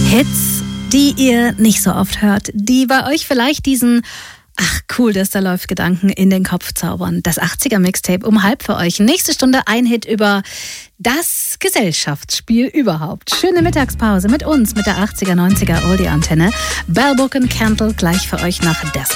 Hits, die ihr nicht so oft hört, die bei euch vielleicht diesen ach cool, dass da läuft Gedanken in den Kopf zaubern. Das 80er Mixtape um halb für euch. Nächste Stunde ein Hit über das Gesellschaftsspiel überhaupt. Schöne Mittagspause mit uns, mit der 80er, 90er Oldie-Antenne. Bell Book & Candle gleich für euch nach Desperate.